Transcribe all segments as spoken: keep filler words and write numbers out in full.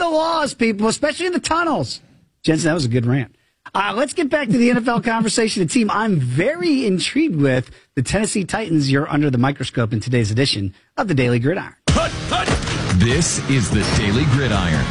the laws, people, especially in the tunnels. Jensen, that was a good rant. Uh, let's get back to the N F L conversation. A team I'm very intrigued with, the Tennessee Titans. You're under the microscope in today's edition of the Daily Gridiron. Hut, hut. This is the Daily Gridiron.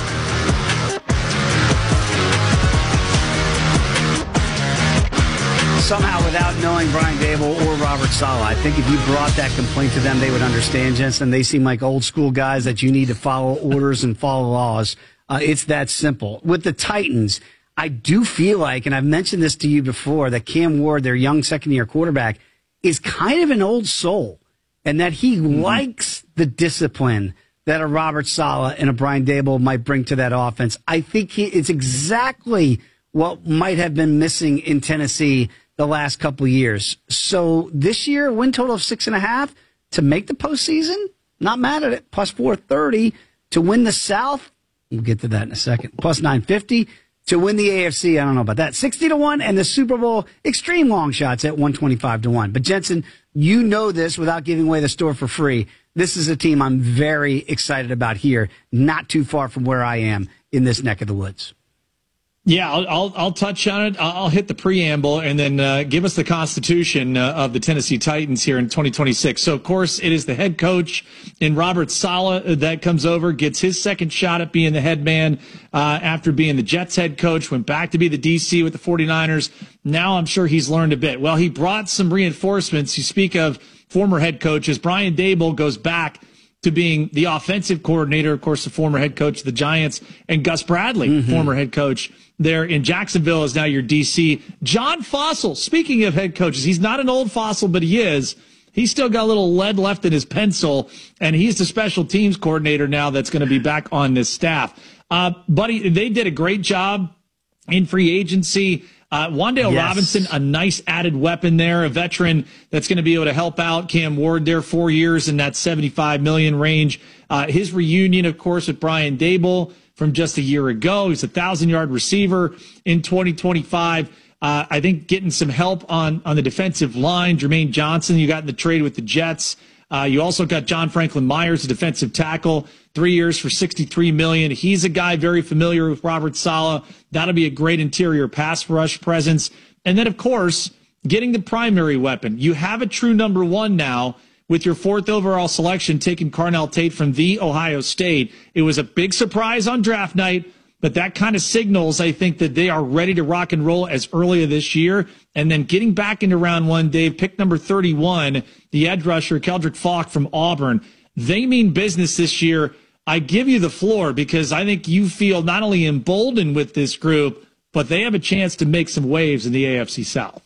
Somehow, without knowing Brian Daboll or Robert Saleh, I think if you brought that complaint to them, they would understand, Jensen. They seem like old school guys that you need to follow orders and follow laws. Uh, it's that simple. With the Titans, I do feel like, and I've mentioned this to you before, that Cam Ward, their young second-year quarterback, is kind of an old soul, and that he mm-hmm. likes the discipline that a Robert Saleh and a Brian Daboll might bring to that offense. I think he, it's exactly what might have been missing in Tennessee the last couple of years. So this year, a win total of six and a half to make the postseason. Not mad at it. Plus four thirty to win the South. We'll get to that in a second. Plus nine fifty to win the A F C. I don't know about that. sixty to one and the Super Bowl extreme long shots at one twenty-five to one. But Jensen, you know this without giving away the store for free. This is a team I'm very excited about here, not too far from where I am in this neck of the woods. Yeah, I'll, I'll I'll touch on it. I'll, I'll hit the preamble and then uh, give us the constitution uh, of the Tennessee Titans here in twenty twenty-six. So, of course, it is the head coach in Robert Saleh that comes over, gets his second shot at being the head man uh, after being the Jets head coach, went back to be the D C with the 49ers. Now I'm sure he's learned a bit. Well, he brought some reinforcements. You speak of former head coaches. Brian Daboll goes back to being the offensive coordinator, of course, the former head coach of the Giants, and Gus Bradley, mm-hmm. former head coach there in Jacksonville, is now your D C. John Fossil, speaking of head coaches, he's not an old fossil, but he is. He's still got a little lead left in his pencil, and he's the special teams coordinator now that's going to be back on this staff. Uh, buddy, they did a great job in free agency. Uh, Wan'Dale yes. Robinson, a nice added weapon there, a veteran that's going to be able to help out Cam Ward there, four years in that seventy-five million range. Uh, his reunion, of course, with Brian Daboll from just a year ago. He's a thousand-yard receiver in twenty twenty-five. Uh, I think getting some help on, on the defensive line. Jermaine Johnson, you got in the trade with the Jets. Uh, you also got John Franklin Myers, a defensive tackle, three years for sixty-three million dollars. He's a guy very familiar with Robert Saleh. That'll be a great interior pass rush presence. And then, of course, getting the primary weapon. You have a true number one now with your fourth overall selection, taking Carnell Tate from the Ohio State. It was a big surprise on draft night, but that kind of signals, I think, that they are ready to rock and roll as early as this year. And then getting back into round one, Dave, pick number thirty-one, the edge rusher, Keldrick Falk from Auburn. They mean business this year. I give you the floor because I think you feel not only emboldened with this group, but they have a chance to make some waves in the A F C South.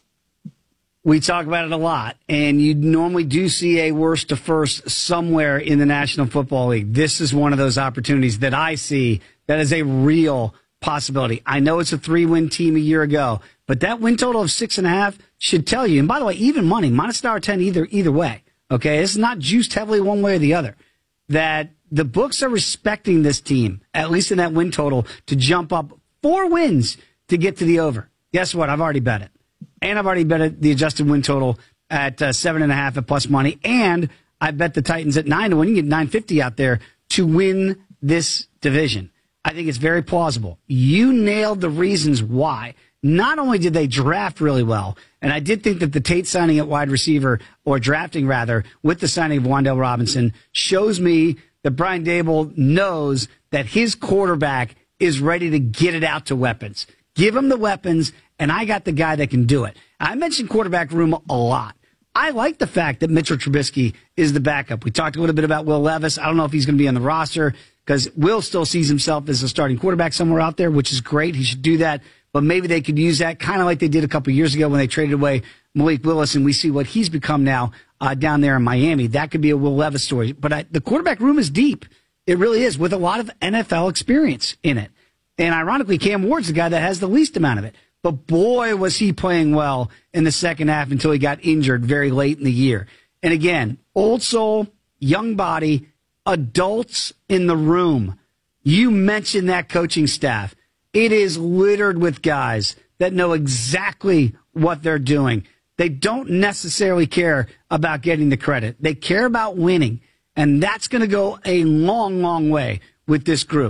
We talk about it a lot, and you normally do see a worst to first somewhere in the National Football League. This is one of those opportunities that I see that is a real possibility. I know it's a three-win team a year ago, but that win total of six and a half should tell you. And by the way, even money, minus dollar ten either either way. Okay, it's not juiced heavily one way or the other. That the books are respecting this team, at least in that win total, to jump up four wins to get to the over. Guess what? I've already bet it. And I've already bet it, the adjusted win total at uh, seven and a half at plus money. And I bet the Titans at nine to win. You can get nine fifty out there to win this division. I think it's very plausible. You nailed the reasons why. Not only did they draft really well, and I did think that the Tate signing at wide receiver, or drafting rather, with the signing of Wan'Dale Robinson, shows me that Brian Daboll knows that his quarterback is ready to get it out to weapons. Give him the weapons, and I got the guy that can do it. I mentioned quarterback room a lot. I like the fact that Mitchell Trubisky is the backup. We talked a little bit about Will Levis. I don't know if he's going to be on the roster because Will still sees himself as a starting quarterback somewhere out there, which is great. He should do that. But maybe they could use that kind of like they did a couple years ago when they traded away Malik Willis, and we see what he's become now uh, down there in Miami. That could be a Will Levis story. But I, the quarterback room is deep. It really is, with a lot of N F L experience in it. And ironically, Cam Ward's the guy that has the least amount of it. But boy, was he playing well in the second half until he got injured very late in the year. And again, old soul, young body, adults in the room. You mentioned that coaching staff. It is littered with guys that know exactly what they're doing. They don't necessarily care about getting the credit. They care about winning. And that's going to go a long, long way with this group.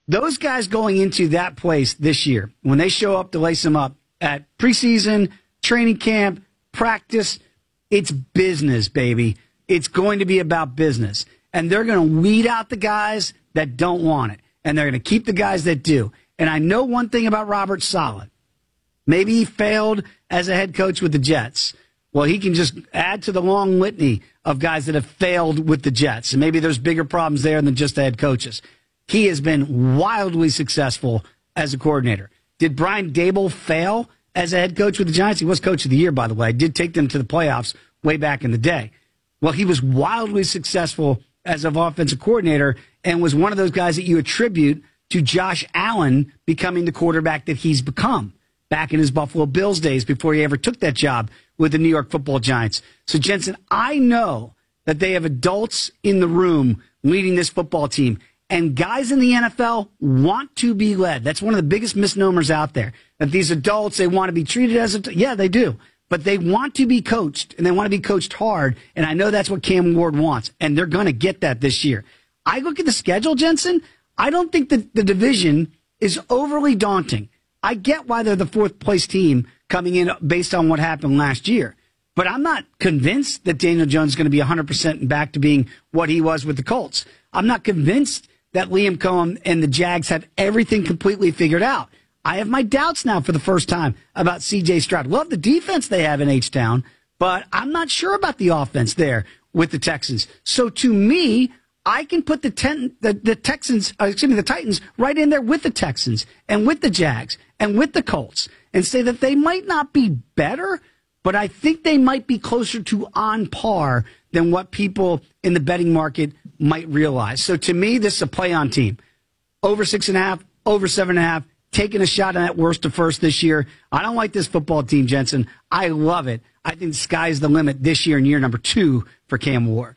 those guys going into that place this year, when they show up to lace them up at preseason, training camp, practice, it's business, baby. It's going to be about business. And they're going to weed out the guys that don't want it. And they're going to keep the guys that do. And I know one thing about Robert Saleh. Maybe he failed as a head coach with the Jets. Well, he can just add to the long litany of guys that have failed with the Jets. And maybe there's bigger problems there than just the head coaches. He has been wildly successful as a coordinator. Did Brian Daboll fail as a head coach with the Giants? He was coach of the year, by the way. I did take them to the playoffs way back in the day. Well, he was wildly successful as an offensive coordinator and was one of those guys that you attribute to Josh Allen becoming the quarterback that he's become back in his Buffalo Bills days before he ever took that job with the New York Football Giants. So, Jensen, I know that they have adults in the room leading this football team. And guys in the N F L want to be led. That's one of the biggest misnomers out there. That these adults, they want to be treated as a, t- yeah, they do. But they want to be coached, and they want to be coached hard. And I know that's what Cam Ward wants. And they're going to get that this year. I look at the schedule, Jensen. I don't think that the division is overly daunting. I get why they're the fourth place team coming in based on what happened last year. But I'm not convinced that Daniel Jones is going to be one hundred percent back to being what he was with the Colts. I'm not convinced that Liam Cohen and the Jags have everything completely figured out. I have my doubts now for the first time about C J Stroud. Love the defense they have in H-Town, but I'm not sure about the offense there with the Texans. So to me, I can put the ten, the, the Texans, uh, excuse me, the Titans right in there with the Texans and with the Jags and with the Colts and say that they might not be better, but I think they might be closer to on par than what people in the betting market might realize. So to me, this is a play-on team. Over six and a half, over seven and a half, taking a shot on that worst to first this year. I don't like this football team, Jensen. I love it. I think the sky's the limit this year in year number two for Cam Ward.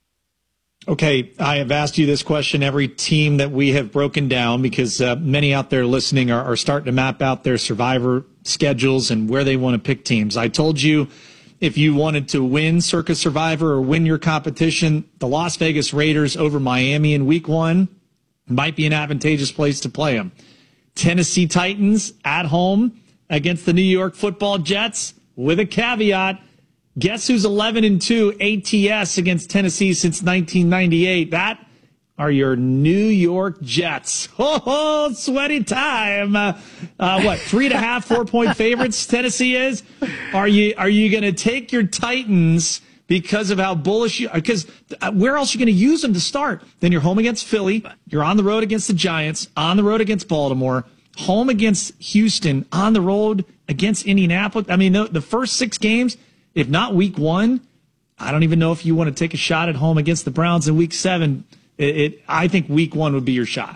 Okay, I have asked you this question every team that we have broken down because uh, many out there listening are, are starting to map out their survivor schedules and where they want to pick teams. I told you if you wanted to win Circa Survivor or win your competition, the Las Vegas Raiders over Miami in week one might be an advantageous place to play them. Tennessee Titans at home against the New York Football Jets with a caveat. Guess who's eleven and two A T S against Tennessee since nineteen ninety-eight? That are your New York Jets. Oh, sweaty time. Uh, uh, what, three and a half, four point favorites Tennessee is? Are you are you going to take your Titans because of how bullish you are? Because where else are you going to use them to start? Then you're home against Philly. You're on the road against the Giants, on the road against Baltimore, home against Houston, on the road against Indianapolis. I mean, the, the first six games, if not week one, I don't even know if you want to take a shot at home against the Browns in week seven. It, it, I think week one would be your shot.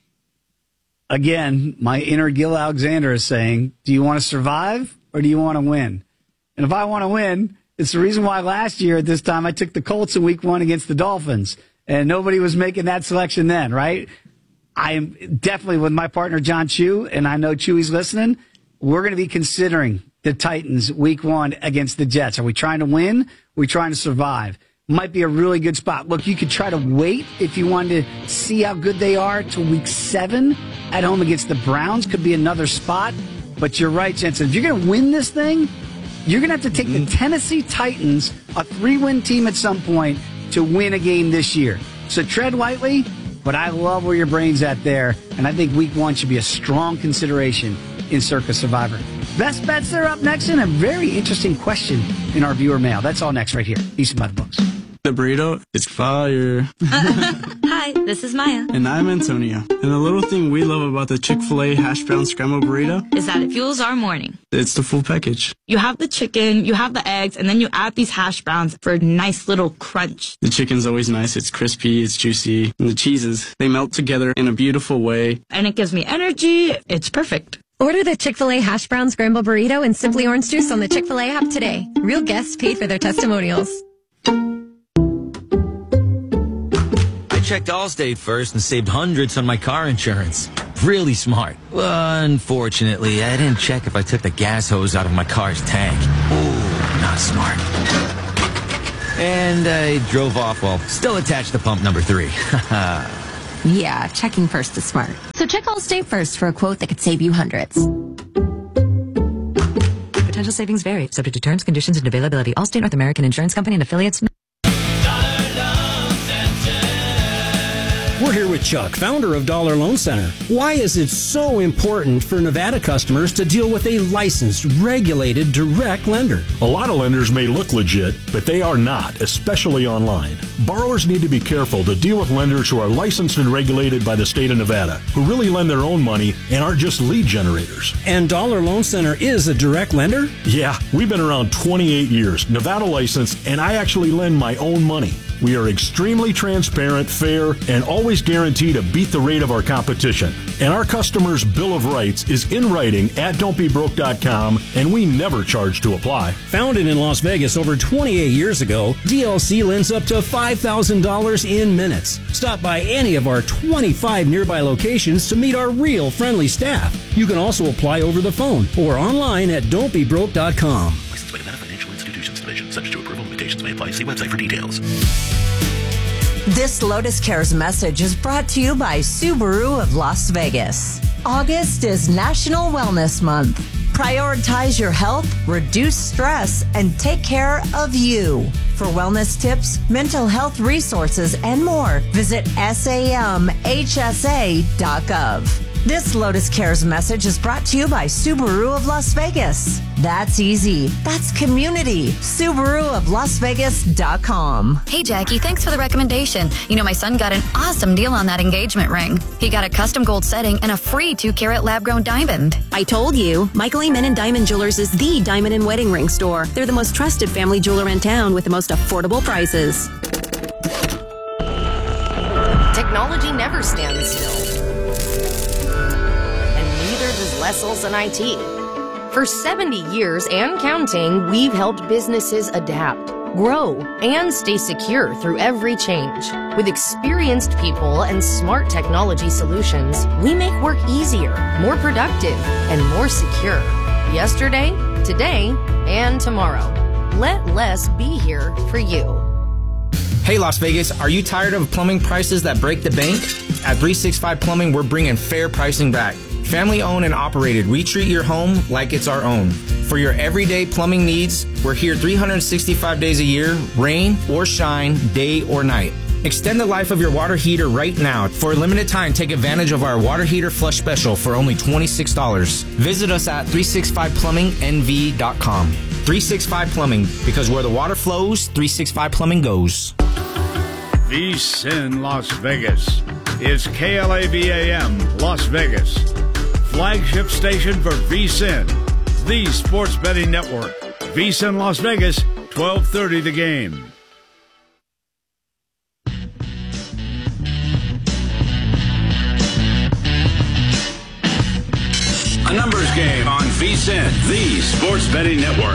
Again, my inner Gil Alexander is saying, do you want to survive or do you want to win? And if I want to win, it's the reason why last year at this time I took the Colts in week one against the Dolphins. And nobody was making that selection then, right? I am definitely with my partner, John Chu, and I know Chewy's listening. We're going to be considering the Titans week one against the Jets. Are we trying to win? Are we trying to survive? Might be a really good spot. Look, you could try to wait if you wanted to see how good they are till week seven at home against the Browns. Could be another spot. But you're right, Jensen. If you're going to win this thing, you're going to have to take mm-hmm. the Tennessee Titans, a three-win team at some point, to win a game this year. So tread lightly, but I love where your brain's at there. And I think week one should be a strong consideration in Circa Survivor. Best bets are up next, and a very interesting question in our viewer mail. That's all next right here. Easton by the Books. The burrito is fire. Hi, this is Maya. And I'm Antonio. And the little thing we love about the Chick-fil-A hash brown scrambled burrito is that it fuels our morning. It's the full package. You have the chicken, you have the eggs, and then you add these hash browns for a nice little crunch. The chicken's always nice. It's crispy, it's juicy. And the cheeses, they melt together in a beautiful way. And it gives me energy. It's perfect. Order the Chick-fil-A hash brown scrambled burrito and Simply Orange Juice on the Chick-fil-A app today. Real guests paid for their testimonials. I checked Allstate first and saved hundreds on my car insurance. Really smart. Unfortunately, I didn't check if I took the gas hose out of my car's tank. Ooh, not smart. And I drove off while still attached to pump number three. Yeah, checking first is smart. So check Allstate first for a quote that could save you hundreds. Potential savings vary, subject to terms, conditions, and availability. Allstate North American Insurance Company and affiliates. We're here with Chuck, founder of Dollar Loan Center. Why is it so important for Nevada customers to deal with a licensed, regulated, direct lender? A lot of lenders may look legit, but they are not, especially online. Borrowers need to be careful to deal with lenders who are licensed and regulated by the state of Nevada, who really lend their own money and aren't just lead generators. And Dollar Loan Center is a direct lender? Yeah, we've been around twenty-eight years, Nevada licensed, and I actually lend my own money. We are extremely transparent, fair, and always guarantee to beat the rate of our competition. And our customers' Bill of Rights is in writing at don't be broke dot com, and we never charge to apply. Founded in Las Vegas over twenty-eight years ago, D L C lends up to five thousand dollars in minutes. Stop by any of our twenty-five nearby locations to meet our real friendly staff. You can also apply over the phone or online at don't be broke dot com. Licensed by Nevada Financial Institutions Division. Subject to approval. Limitations may apply. See website for details. This Lotus Cares message is brought to you by Subaru of Las Vegas. August is National Wellness Month. Prioritize your health, reduce stress, and take care of you. For wellness tips, mental health resources, and more, visit sam h s a dot gov. This Lotus Cares message is brought to you by Subaru of Las Vegas. That's easy. That's community. Subaru of Las Vegas dot com. Hey, Jackie, thanks for the recommendation. You know, my son got an awesome deal on that engagement ring. He got a custom gold setting and a free two-carat lab-grown diamond. I told you, Michael Amen Diamond Jewelers is the diamond and wedding ring store. They're the most trusted family jeweler in town with the most affordable prices. Technology never stands still. Does Lessels and I T. For seventy years and counting, we've helped businesses adapt, grow, and stay secure through every change. With experienced people and smart technology solutions, we make work easier, more productive, and more secure. Yesterday, today, and tomorrow. Let Less be here for you. Hey Las Vegas, are you tired of plumbing prices that break the bank? At three sixty-five Plumbing, we're bringing fair pricing back. Family owned and operated, we treat your home like it's our own. For your everyday plumbing needs, we're here three hundred sixty-five days a year, rain or shine, day or night. Extend the life of your water heater right now. For a limited time, take advantage of our water heater flush special for only twenty-six dollars. Visit us at three sixty-five plumbing n v dot com. three sixty-five Plumbing, because where the water flows, three sixty-five Plumbing goes. VSiN Las Vegas is K L A V A M Las Vegas, flagship station for VSiN, the sports betting network. VSiN Las Vegas, twelve thirty the game. A numbers game on VSiN, the sports betting network.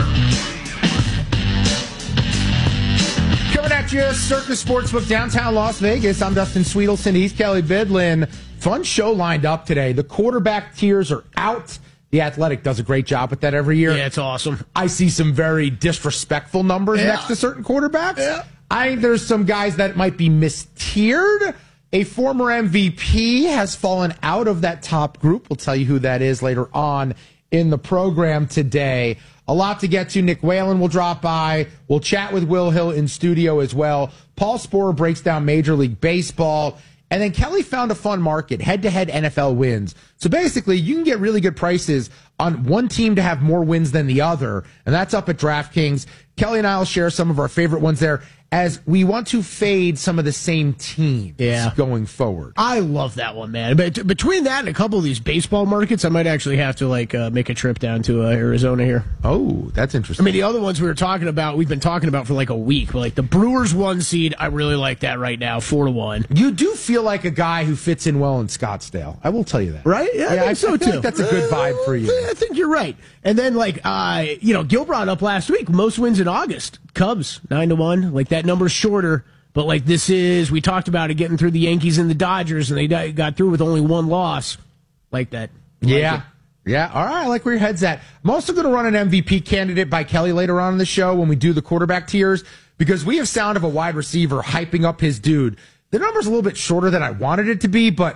Coming at you, Circus Sportsbook, downtown Las Vegas. I'm Dustin Sweetelson. He's Kelly Bidlin. Fun show lined up today. The quarterback tiers are out. The Athletic does a great job with that every year. Yeah, it's awesome. I see some very disrespectful numbers yeah. next to certain quarterbacks. Yeah. I think there's some guys that might be mistiered. A former M V P has fallen out of that top group. We'll tell you who that is later on in the program today. A lot to get to. Nick Whalen will drop by. We'll chat with Will Hill in studio as well. Paul Sporer breaks down Major League Baseball. And then Kelly found a fun market, head-to-head N F L wins. So basically, you can get really good prices on one team to have more wins than the other, and that's up at DraftKings. Kelly and I will share some of our favorite ones there as we want to fade some of the same teams yeah. going forward. I love that one, man. But between that and a couple of these baseball markets, I might actually have to like uh, make a trip down to uh, Arizona here. Oh, that's interesting. I mean, the other ones we were talking about, we've been talking about for like a week. But like the Brewers one seed, I really like that right now, four to one. You do feel like a guy who fits in well in Scottsdale. I will tell you that. Right? Yeah, yeah I think I, so I too. Think that's a good vibe for you. I think you're right. And then like, uh, you know, Gil brought up last week, most wins in August. Cubs, nine to one. Like that number's shorter. But like this is, we talked about it getting through the Yankees and the Dodgers, and they got through with only one loss. Like that. Like yeah. it. Yeah. All right. I like where your head's at. I'm also going to run an M V P candidate by Kelly later on in the show when we do the quarterback tiers, because we have sound of a wide receiver hyping up his dude. The number's a little bit shorter than I wanted it to be, but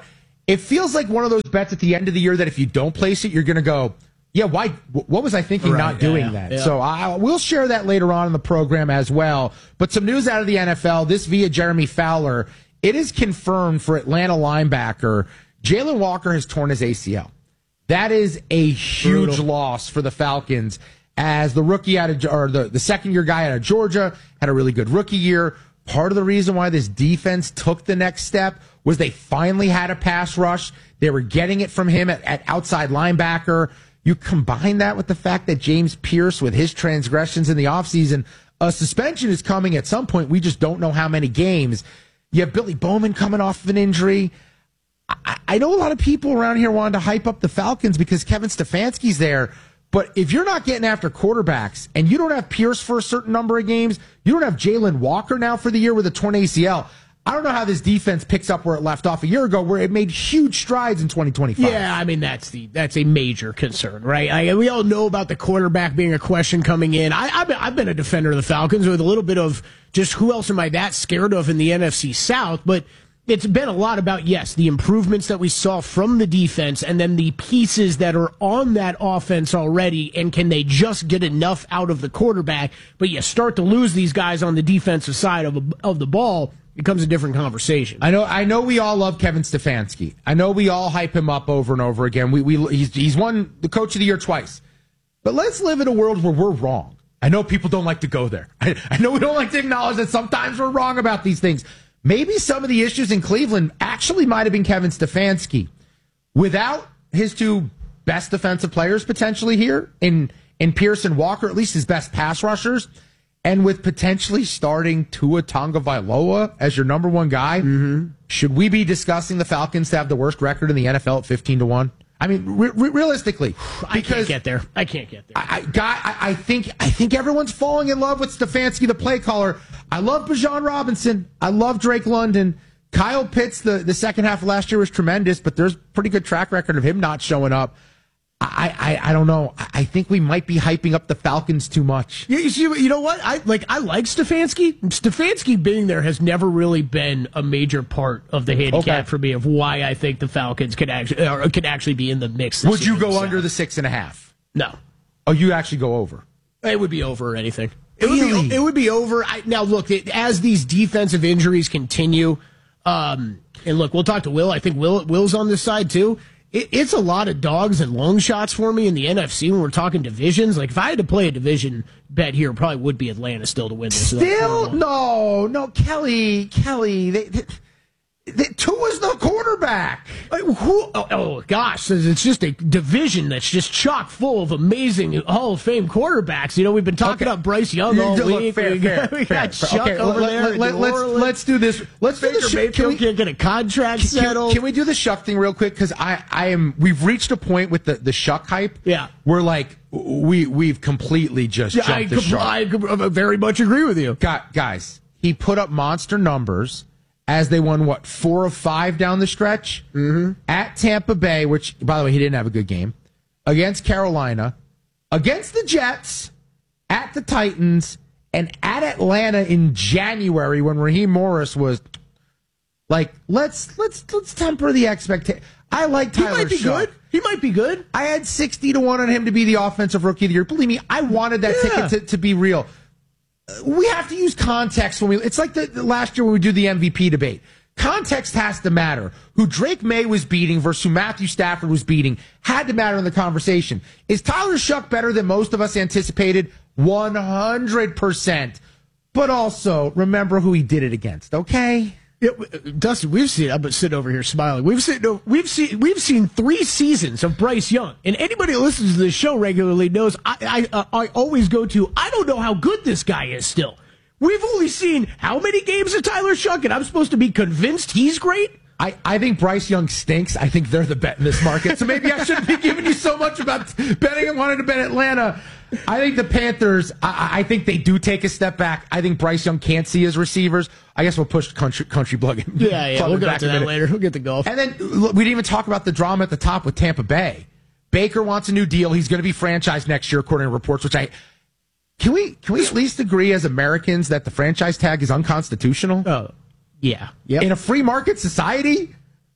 it feels like one of those bets at the end of the year that if you don't place it, you're going to go, yeah, why? What was I thinking right, not doing yeah, that? yeah. So I, we'll share that later on in the program as well. But some news out of the N F L, this via Jeremy Fowler. It is confirmed for Atlanta linebacker Jalen Walker has torn his A C L. That is a huge Brutal. loss for the Falcons, as the rookie out of, or the, the second year guy out of Georgia had a really good rookie year. Part of the reason why this defense took the next step was they finally had a pass rush. They were getting it from him at, at outside linebacker. You combine that with the fact that James Pierce, with his transgressions in the offseason, a suspension is coming at some point. We just don't know how many games. You have Billy Bowman coming off of an injury. I, I know a lot of people around here wanted to hype up the Falcons because Kevin Stefanski's there. But if you're not getting after quarterbacks and you don't have Pierce for a certain number of games, you don't have Jalen Walker now for the year with a torn A C L, I don't know how this defense picks up where it left off a year ago, where it made huge strides in twenty twenty-five. Yeah, I mean, that's the that's a major concern, right? I, we all know about the quarterback being a question coming in. I, I've, been, I've been a defender of the Falcons with a little bit of just who else am I that scared of in the N F C South, but it's been a lot about, yes, the improvements that we saw from the defense and then the pieces that are on that offense already, and can they just get enough out of the quarterback? But you start to lose these guys on the defensive side of, of the ball, it becomes a different conversation. I know I know we all love Kevin Stefanski. I know we all hype him up over and over again. We, we he's, he's won the Coach of the Year twice. But let's live in a world where we're wrong. I know people don't like to go there. I, I know we don't like to acknowledge that sometimes we're wrong about these things. Maybe some of the issues in Cleveland actually might have been Kevin Stefanski. Without his two best defensive players potentially here in, in Pierce and Walker, at least his best pass rushers, and with potentially starting Tua Tagovailoa as your number one guy, mm-hmm. should we be discussing the Falcons to have the worst record in the N F L at fifteen to one? I mean, re- re- realistically, I can't get there. I can't get there. I, I, guy, I, I think I think everyone's falling in love with Stefanski, the play caller. I love Bijan Robinson. I love Drake London. Kyle Pitts, the, the second half of last year was tremendous, but there's a pretty good track record of him not showing up. I, I, I don't know. I think we might be hyping up the Falcons too much. You, you see, you know what? I like. I like Stefanski. Stefanski being there has never really been a major part of the handicap Okay. for me of why I think the Falcons could actually or could actually be in the mix. Would you go under the six and a half? No. Oh, you actually go over? It would be over or anything. It Really? would be. It would be over. I, now, look, it, as these defensive injuries continue, um, and look, we'll talk to Will. I think Will Will's on this side too. It, it's a lot of dogs and long shots for me in the N F C when we're talking divisions. Like, if I had to play a division bet here, it probably would be Atlanta still to win this. Still? No, no, Kelly, Kelly. They, they, they, Tua's the quarterback. Like, who, oh, oh, gosh, it's just a division that's just chock full of amazing Hall of Fame quarterbacks. You know, we've been talking Okay. about Bryce Young all Look, week. fair, we fair, got, we fair, got fair. Chuck Okay, over let, there. let, in let, New let's, Orleans. let's do this. Let's do Baker the Shuck- Mayfield can we- can't get a contract Can, settled. can we do the Shuck thing real quick? Because I, I am. We've reached a point with the, the Shuck hype. Yeah. We're like we we've completely just Yeah, jumped I, the com- shark. I com- very much agree with you. Got, guys, he put up monster numbers as they won, what, four of five down the stretch? Mm-hmm. At Tampa Bay, which, by the way, he didn't have a good game. Against Carolina. Against the Jets. At the Titans. And at Atlanta in January when Raheem Morris was... Like, let's let's let's temper the expectation. I like Tyler He might be Shuck. good. He might be good. I had sixty to one on him to be the offensive rookie of the year. Believe me, I wanted that Yeah. ticket to, to be real. We have to use context when we. It's like the, the last year when we do the M V P debate. Context has to matter. Who Drake May was beating versus who Matthew Stafford was beating had to matter in the conversation. Is Tyler Shuck better than most of us anticipated? one hundred percent. But also, remember who he did it against, okay? Yeah, Dustin, we've seen. I'm sitting over here smiling. We've seen. No, we've seen. We've seen three seasons of Bryce Young, and anybody who listens to this show regularly knows I. I, uh, I always go to. I don't know how good this guy is still. We've only seen how many games of Tyler Shuck, and I'm supposed to be convinced he's great. I, I think Bryce Young stinks. I think they're the bet in this market. So maybe I shouldn't be giving you so much about betting and wanting to bet Atlanta. I think the Panthers, I, I think they do take a step back. I think Bryce Young can't see his receivers. I guess we'll push country country plug. Yeah, yeah. We'll get back to in a that minute. later. We'll get to golf. And then look, we didn't even talk about the drama at the top with Tampa Bay. Baker wants a new deal. He's going to be franchised next year, according to reports, which I... Can we can we at least agree as Americans that the franchise tag is unconstitutional? Oh, yeah. Yep. In a free market society?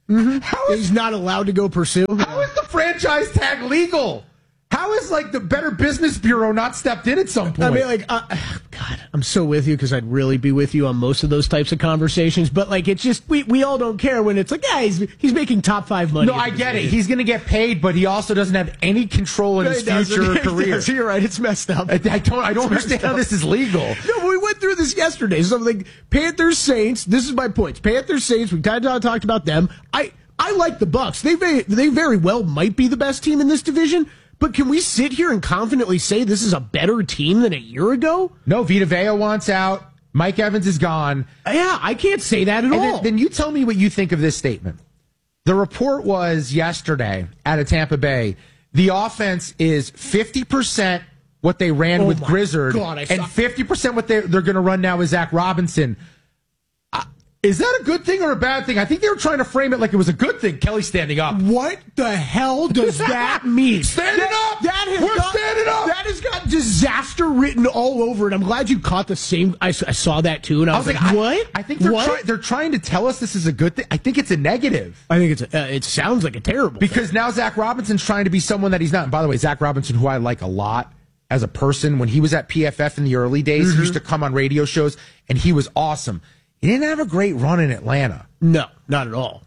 Mm-hmm. How is, he's not allowed to go pursue. How is the franchise tag legal? How is, like, the Better Business Bureau not stepped in at some point? I mean, like, uh, God, I'm so with you because I'd really be with you on most of those types of conversations. But, like, it's just, we, we all don't care when it's like, yeah, he's, he's making top five money. No, I get it. He's going to get paid, but he also doesn't have any control in No, his he doesn't. future He career. does. You're right. It's messed up. I, I don't, I don't It's understand messed how up. this is legal. No, but we went through this yesterday. So, like, Panthers, Saints, this is my points. Panthers, Saints, we kind of talked about them. I, I like the Bucks. They very, they very well might be the best team in this division. But can we sit here and confidently say this is a better team than a year ago? No, Vita Vea wants out. Mike Evans is gone. Yeah, I can't say that at and all. Then, then you tell me what you think of this statement. The report was yesterday out of Tampa Bay. The offense is fifty percent what they ran Oh with my Grizzard God, I saw- and fifty percent what they, they're going to run now with Zach Robinson. Uh, is that a good thing or a bad thing? I think they were trying to frame it like it was a good thing. Kelly standing up. What the hell does that mean? Standing that, up! That has We're got, standing up! That has got disaster written all over it. I'm glad you caught the same. I, I saw that too, and I, I was, was like, like, I- what? I think they're, What? try, they're trying to tell us this is a good thing. I think it's a negative. I think it's. A, uh, it sounds like a terrible. Because thing. now Zach Robinson's trying to be someone that he's not. And by the way, Zach Robinson, who I like a lot as a person, when he was at P F F in the early days, Mm-hmm. he used to come on radio shows, and he was awesome. He didn't have a great run in Atlanta. No, not at all.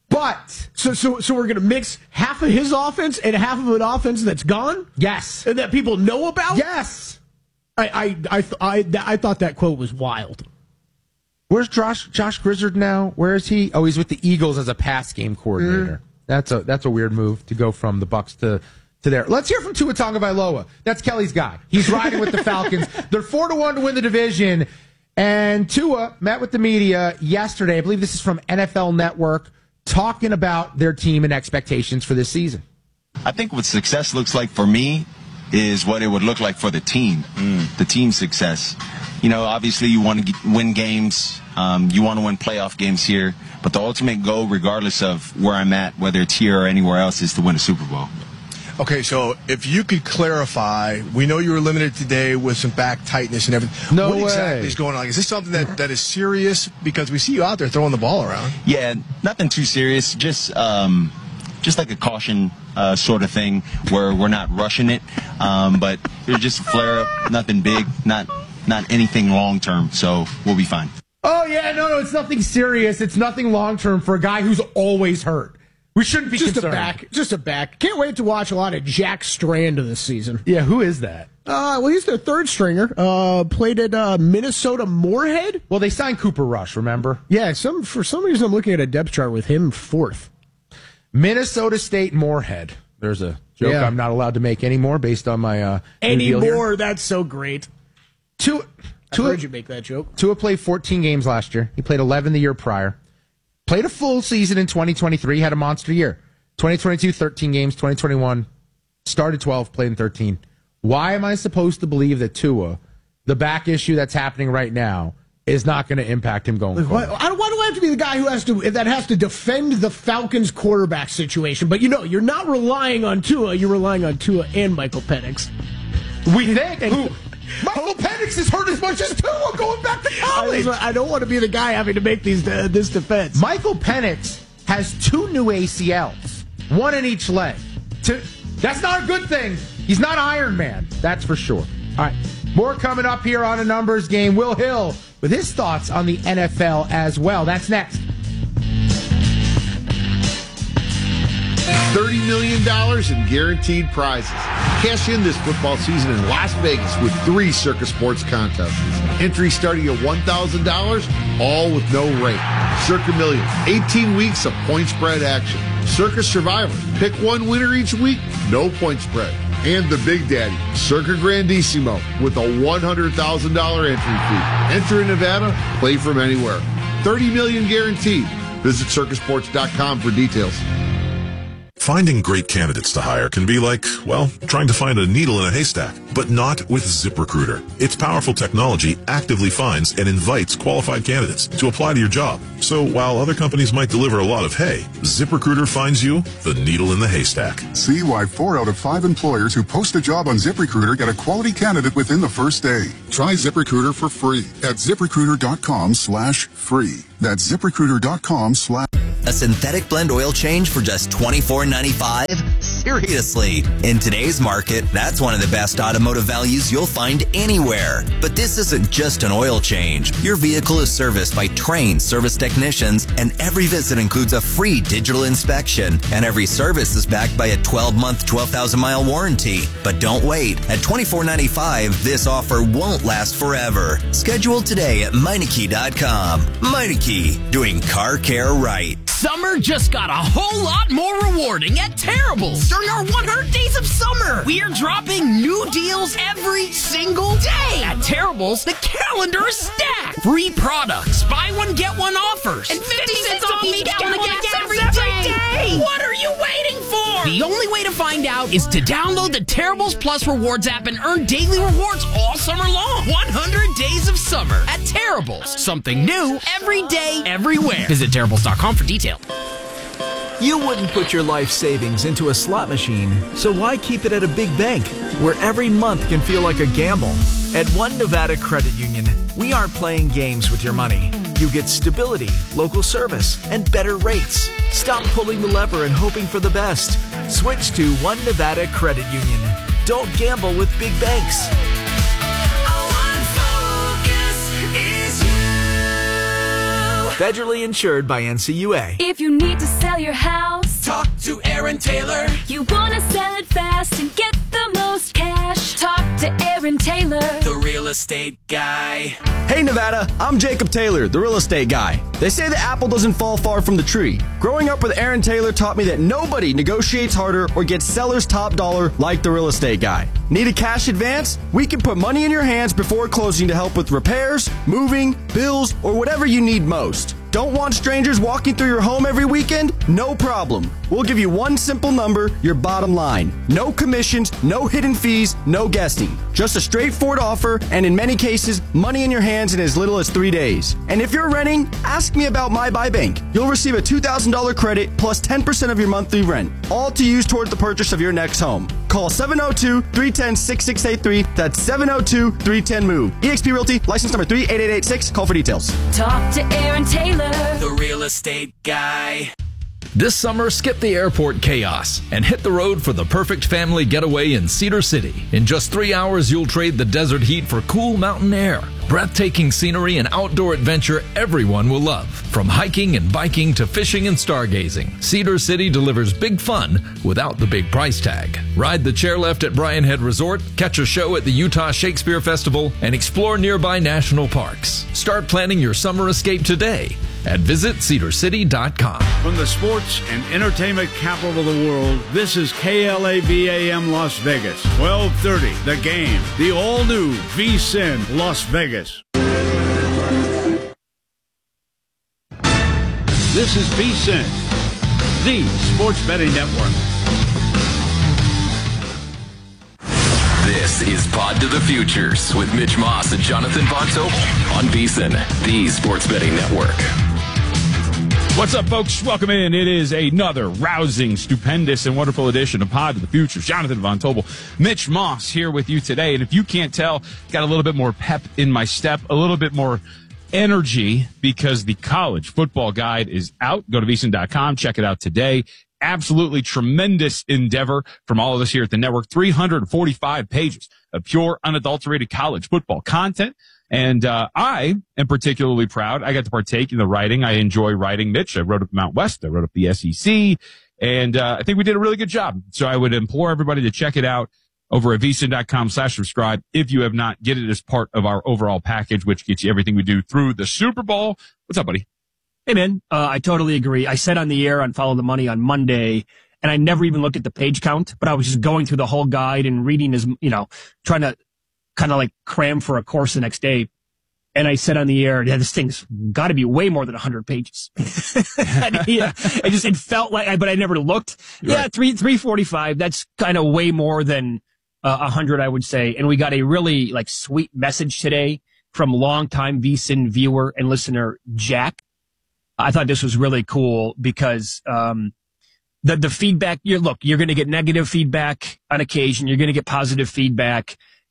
But so, so, so we're going to mix half of his offense and half of an offense that's gone. Yes, and that people know about. Yes, I, I, I, th- I, th- I thought that quote was wild. Where's Josh Josh Grizzard now? Where is he? Oh, he's with the Eagles as a pass game coordinator. Mm. That's a that's a weird move to go from the Bucks to. To there. Let's hear from Tua Tagovailoa. That's Kelly's guy. He's riding with the Falcons. They're four to one to win the division. And Tua met with the media yesterday. I believe this is from N F L Network, talking about their team and expectations for this season. I think what success looks like for me is what it would look like for the team, mm. the team success. You know, obviously you want to win games. Um, you want to win playoff games here. But the ultimate goal, regardless of where I'm at, whether it's here or anywhere else, is to win a Super Bowl. Okay, so if you could clarify, we know you were limited today with some back tightness and everything. No what way. exactly is going on? Is this something that, that is serious? Because we see you out there throwing the ball around. Yeah, nothing too serious. Just um, just like a caution uh, sort of thing where we're not rushing it. Um, but it's just a flare-up, nothing big, not not anything long-term, so we'll be fine. Oh, yeah, no, no, it's nothing serious. It's nothing long-term for a guy who's always hurt. We shouldn't be just concerned. a back, just a back. Can't wait to watch a lot of Jack Strand this season. Yeah, who is that? Uh, well, he's their third stringer. Uh, played at uh, Minnesota Moorhead. Well, they signed Cooper Rush. Remember? Yeah. Some for some reason I'm looking at a depth chart with him fourth. Minnesota State Moorhead. There's a joke Yeah. I'm not allowed to make anymore based on my uh, Anymore? That's so great. Tua, I heard you make that joke. Tua played fourteen games last year. He played eleven the year prior. Played a full season in twenty twenty-three, had a monster year. twenty twenty-two, thirteen games. twenty twenty-one, started twelve, played in thirteen. Why am I supposed to believe that Tua, the back issue that's happening right now, is not going to impact him going Like, forward? why, why do I have to be the guy who has to that has to defend the Falcons quarterback situation? But you know, you're not relying on Tua. You're relying on Tua and Michael Penix. We think. Who? Michael Penix is hurt as much as Tua going back to college. I, I don't want to be the guy having to make these uh, this defense. Michael Penix has two new A C Ls, one in each leg. Two, that's not a good thing. He's not Iron Man, that's for sure. All right, more coming up here on a numbers game. Will Hill with his thoughts on the N F L as well. That's next. thirty million dollars in guaranteed prizes. Cash in this football season in Las Vegas with three Circus Sports contests. Entry starting at one thousand dollars, all with no rate. Circa Millions, eighteen weeks of point spread action. Circus Survivor, pick one winner each week, no point spread. And the Big Daddy, Circa Grandissimo, with a one hundred thousand dollars entry fee. Enter in Nevada, play from anywhere. thirty million dollars guaranteed. Visit circus sports dot com for details. Finding great candidates to hire can be like, well, trying to find a needle in a haystack, but not with ZipRecruiter. Its powerful technology actively finds and invites qualified candidates to apply to your job. So while other companies might deliver a lot of hay, ZipRecruiter finds you the needle in the haystack. See why four out of five employers who post a job on ZipRecruiter get a quality candidate within the first day. Try ZipRecruiter for free at ZipRecruiter.com slash free. That's ZipRecruiter.com slash A synthetic blend oil change for just twenty-four ninety-five? Seriously. In today's market, that's one of the best automotive values you'll find anywhere. But this isn't just an oil change. Your vehicle is serviced by trained service technicians, and every visit includes a free digital inspection. And every service is backed by a twelve-month, twelve thousand mile warranty. But don't wait. At twenty-four ninety-five, this offer won't last forever. Schedule today at Meineke dot com. Meineke, doing car care right. Summer just got a whole lot more rewarding at Terrible's. During our one hundred days of summer, we are dropping new deals every single day. At Terrible's, the calendar is stacked. Free products, buy one, get one offers, and fifty cents off each gallon of gas every day. What are you waiting for? The only way to find out is to download the Terrible's Plus Rewards app and earn daily rewards all summer long. one hundred days of summer at Terrible's. Something new every day, everywhere. Visit Terrible's dot com for details. You wouldn't put your life savings into a slot machine, so why keep it at a big bank where every month can feel like a gamble? At One Nevada Credit Union, we aren't playing games with your money. You get stability, local service, and better rates. Stop pulling the lever and hoping for the best. Switch to One Nevada Credit Union. Don't gamble with big banks. Federally insured by N C U A. If you need to sell your house, talk to Aaron Taylor. You want to sell it fast and get the most cash, talk to Aaron Taylor, the real estate guy. Hey Nevada, I'm Jacob Taylor, the real estate guy. They say the apple doesn't fall far from the tree. Growing up with Aaron Taylor taught me that nobody negotiates harder or gets seller's top dollar like the real estate guy. Need a cash advance? We can put money in your hands before closing to help with repairs, moving, bills, or whatever you need most. Don't want strangers walking through your home every weekend? No problem. We'll give you one simple number, your bottom line. No commissions, no hidden fees, no guessing. Just a straightforward offer, and in many cases, money in your hands in as little as three days. And if you're renting, ask me about My Buy Bank. You'll receive a two thousand dollars credit plus ten percent of your monthly rent, all to use toward the purchase of your next home. Call seven oh two, three one oh, six six eight three. That's seven oh two, three one oh, MOVE. eXp Realty, license number three eight eight eight six. Call for details. talk to Aaron Taylor, the real estate guy. This summer, skip the airport chaos and hit the road for the perfect family getaway in Cedar City. In just three hours, you'll trade the desert heat for cool mountain air. Breathtaking scenery and outdoor adventure everyone will love. From hiking and biking to fishing and stargazing, Cedar City delivers big fun without the big price tag. Ride the chairlift at Bryan Head Resort, catch a show at the Utah Shakespeare Festival, and explore nearby national parks. Start planning your summer escape today at visit cedar city dot com. From the sports and entertainment capital of the world, this is K L A V A M Las Vegas. twelve thirty, The Game, the all-new V S I N Las Vegas. This is V S I N, the sports betting network. This is Pod to the Futures with Mitch Moss and Jonathan Von Tobel on V S I N, the sports betting network. What's up, folks? Welcome in. It is another rousing, stupendous, and wonderful edition of Pod to the Futures. Jonathan Von Tobel, Mitch Moss here with you today. And if you can't tell, got a little bit more pep in my step, a little bit more energy because the college football guide is out. Go to V S I N dot com. Check it out today. Absolutely tremendous endeavor from all of us here at the network. three hundred forty-five pages of pure, unadulterated college football content. And uh I am particularly proud. I got to partake in the writing. I enjoy writing. Mitch, I wrote up Mount West. I wrote up the S E C. And uh I think we did a really good job. So I would implore everybody to check it out over at V S I N dot com slash subscribe. If you have not, get it as part of our overall package, which gets you everything we do through the Super Bowl. What's up, buddy? Hey, man, uh, I totally agree. I said on the air on Follow the Money on Monday, and I never even looked at the page count, but I was just going through the whole guide and reading as, you know, trying to kind of like cram for a course the next day. And I said on the air, yeah, this thing's got to be way more than one hundred pages. and, yeah, it just, it felt like, but I never looked. Right. Yeah, three, three forty-five. That's kind of way more than uh, one hundred, I would say. And we got a really like sweet message today from longtime V S I N viewer and listener, Jack. I thought this was really cool because, um, the, the feedback, you're, look, you're going to get negative feedback on occasion. You're going to get positive feedback.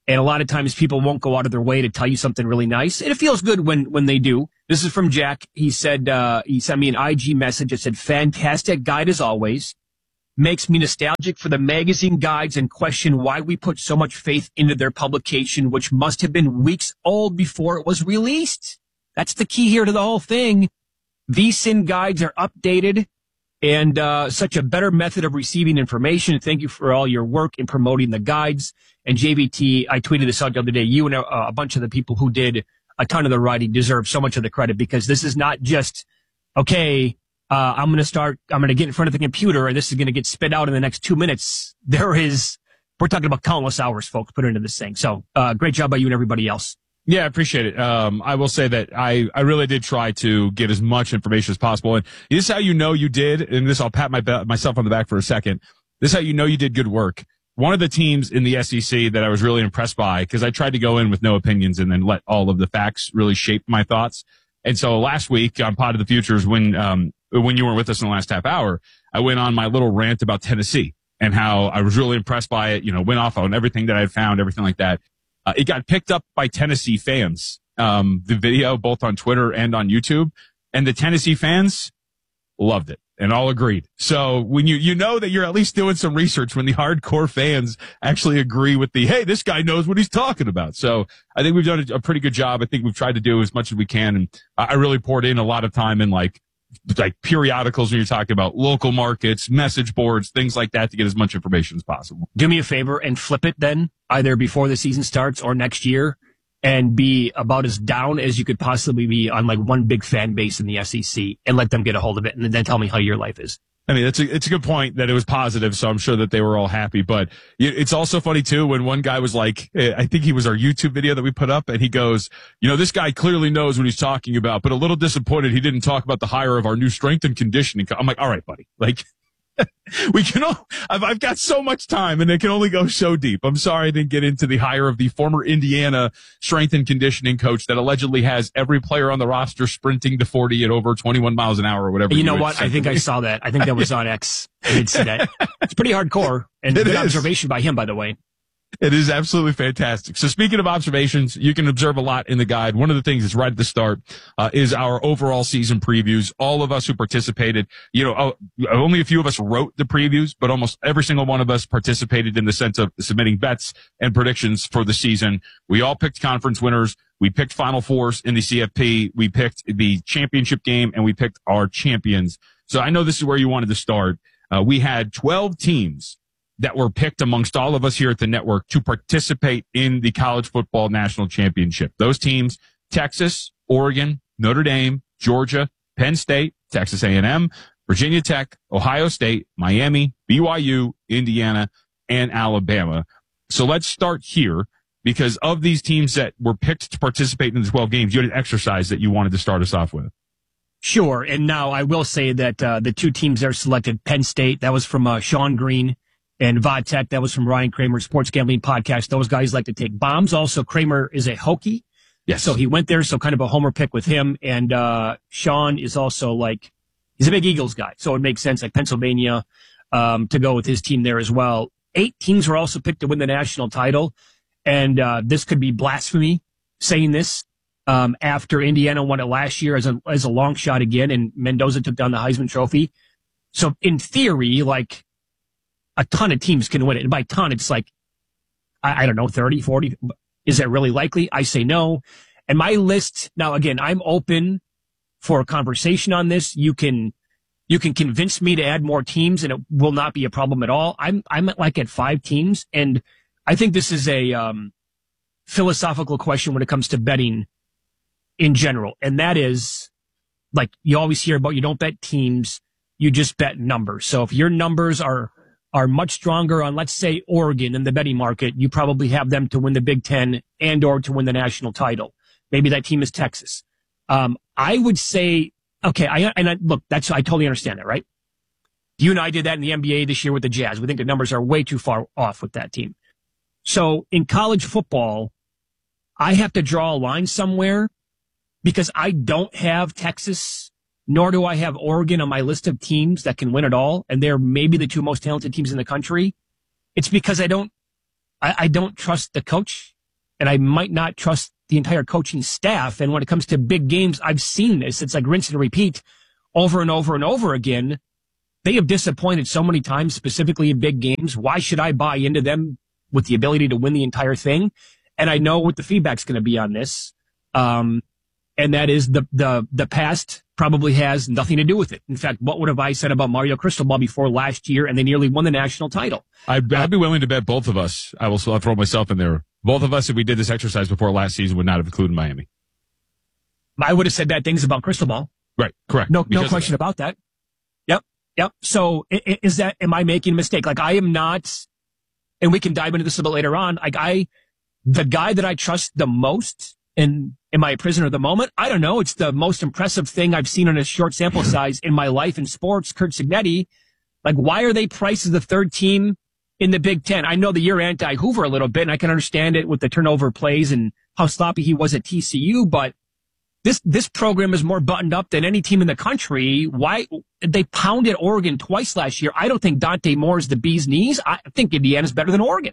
And a lot of times people won't go out of their way to tell you something really nice. And it feels good when, when they do. This is from Jack. He said, uh, he sent me an I G message that said, fantastic guide as always. Makes me nostalgic for the magazine guides and question why we put so much faith into their publication, which must have been weeks old before it was released. That's the key here to the whole thing. V S I N guides are updated and uh, such a better method of receiving information. Thank you for all your work in promoting the guides. And J V T, I tweeted this out the other day. You and a, a bunch of the people who did a ton of the writing deserve so much of the credit, because this is not just, okay, uh, I'm going to start, I'm going to get in front of the computer and this is going to get spit out in the next two minutes. There is, we're talking about countless hours, folks, put into this thing. So uh, great job by you and everybody else. Yeah, I appreciate it. Um, I will say that I, I really did try to get as much information as possible. And this is how you know you did, and this I'll pat my be- myself on the back for a second. This is how you know you did good work. One of the teams in the S E C that I was really impressed by, because I tried to go in with no opinions and then let all of the facts really shape my thoughts. And so last week on Pod of the Futures, when um, when you were with us in the last half hour, I went on my little rant about Tennessee and how I was really impressed by it, you know, went off on everything that I had found, everything like that. Uh, it got picked up by Tennessee fans, um, the video, both on Twitter and on YouTube. And the Tennessee fans loved it and all agreed. So when you, you know that you're at least doing some research when the hardcore fans actually agree with the, hey, this guy knows what he's talking about. So I think we've done a, a pretty good job. I think we've tried to do as much as we can. And I, I really poured in a lot of time in like, like periodicals when you're talking about local markets, message boards, things like that to get as much information as possible. Do me a favor and flip it then, either before the season starts or next year, and be about as down as you could possibly be on like one big fan base in the S E C and let them get a hold of it and then tell me how your life is. I mean, it's a, it's a good point that it was positive, so I'm sure that they were all happy. But it's also funny, too, when one guy was like, I think he was our YouTube video that we put up, and he goes, you know, this guy clearly knows what he's talking about, but a little disappointed he didn't talk about the hire of our new strength and conditioning. I'm like, all right, buddy, like, we can all, I've, I've got so much time and it can only go so deep. I'm sorry I didn't get into the hire of the former Indiana strength and conditioning coach that allegedly has every player on the roster sprinting to forty at over twenty-one miles an hour or whatever. You know what? I think I saw that. I think that was on X. I did see that. It's pretty hardcore and good observation by him, by the way. It is absolutely fantastic. So speaking of observations, you can observe a lot in the guide. One of the things that's right at the start uh, is our overall season previews. All of us who participated, you know, uh, only a few of us wrote the previews, but almost every single one of us participated in the sense of submitting bets and predictions for the season. We all picked conference winners. We picked Final Fours in the C F P. We picked the championship game, and we picked our champions. So I know this is where you wanted to start. Uh, we had twelve teams that were picked amongst all of us here at the network to participate in the college football national championship. Those teams, Texas, Oregon, Notre Dame, Georgia, Penn State, Texas A and M, Virginia Tech, Ohio State, Miami, B Y U, Indiana, and Alabama. So let's start here, because of these teams that were picked to participate in the twelve games, you had an exercise that you wanted to start us off with. Sure. And now I will say that uh, the two teams that are selected, Penn State, that was from uh, Sean Green, and Vodtech, that was from Ryan Kramer, Sports Gambling Podcast. Those guys like to take bombs. Also, Kramer is a Hokie. Yes. So he went there, so kind of a homer pick with him. And uh Sean is also like, he's a big Eagles guy. So it makes sense, like Pennsylvania, um, to go with his team there as well. Eight teams were also picked to win the national title. And uh this could be blasphemy, saying this, um, after Indiana won it last year as a, as a long shot again, and Mendoza took down the Heisman Trophy. So in theory, like, a ton of teams can win it. And by ton, it's like, I, I don't know, thirty, forty. Is that really likely? I say no. And my list, now again, I'm open for a conversation on this. You can, you can convince me to add more teams and it will not be a problem at all. I'm, I'm at like at five teams. And I think this is a, um, philosophical question when it comes to betting in general. And that is, like, you always hear about, you don't bet teams, you just bet numbers. So if your numbers are, are much stronger on, let's say, Oregon in the betting market, you probably have them to win the Big Ten and or to win the national title. Maybe that team is Texas. Um, I would say, okay, I, and I, look, that's, I totally understand that, right? You and I did that in the N B A this year with the Jazz. We think the numbers are way too far off with that team. So in college football, I have to draw a line somewhere because I don't have Texas, nor do I have Oregon on my list of teams that can win it all, and they're maybe the two most talented teams in the country. It's because I don't, I, I don't trust the coach and I might not trust the entire coaching staff. And when it comes to big games, I've seen this. It's like rinse and repeat over and over and over again. They have disappointed so many times, specifically in big games. Why should I buy into them with the ability to win the entire thing? And I know what the feedback's going to be on this. Um, and that is the, the, the past probably has nothing to do with it. In fact, what would have I said about Mario Cristobal before last year, and they nearly won the national title? I'd, I'd be willing to bet both of us. I will I'll throw myself in there. Both of us, if we did this exercise before last season, would not have included Miami. I would have said bad things about Cristobal. Right, correct. No, no question about that. Yep, yep. So is that, am I making a mistake? Like, I am not, and we can dive into this a bit later on. Like, I, the guy that I trust the most, and am I a prisoner of the moment? I don't know. It's the most impressive thing I've seen on a short sample size in my life in sports. Curt Cignetti. Like, why are they priced as the third team in the Big Ten? I know that you're anti-Hoover a little bit, and I can understand it with the turnover plays and how sloppy he was at T C U, but this, this program is more buttoned up than any team in the country. Why? They pounded Oregon twice last year. I don't think Dante Moore is the bee's knees. I think Indiana's better than Oregon.